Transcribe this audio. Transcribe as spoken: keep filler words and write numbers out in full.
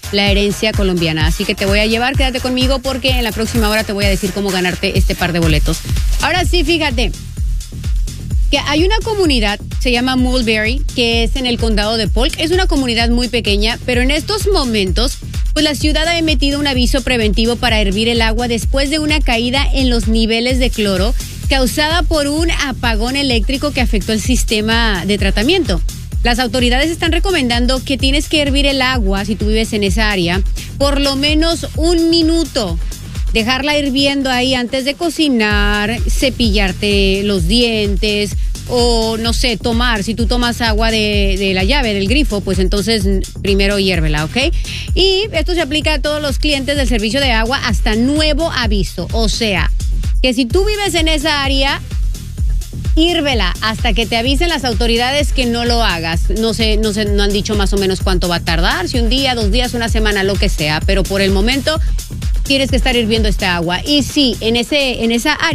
la herencia colombiana. Así que te voy a llevar, quédate conmigo porque en la próxima hora te voy a decir cómo ganarte este par de boletos. Ahora sí, fíjate que hay una comunidad, se llama Mulberry, que es en el condado de Polk. Es una comunidad muy pequeña, pero en estos momentos, pues la ciudad ha emitido un aviso preventivo para hervir el agua después de una caída en los niveles de cloro causada por un apagón eléctrico que afectó el sistema de tratamiento. Las autoridades están recomendando que tienes que hervir el agua, si tú vives en esa área, por lo menos un minuto. Dejarla hirviendo ahí antes de cocinar, cepillarte los dientes o, no sé, tomar. Si tú tomas agua de, de la llave, del grifo, pues entonces primero hiérvela, ¿ok? Y esto se aplica a todos los clientes del servicio de agua hasta nuevo aviso. O sea, que si tú vives en esa área, hírvela hasta que te avisen las autoridades que no lo hagas. No sé, no sé, no han dicho más o menos cuánto va a tardar, si un día, dos días, una semana, lo que sea, pero por el momento tienes que estar hirviendo esta agua. Y sí, en ese, en esa área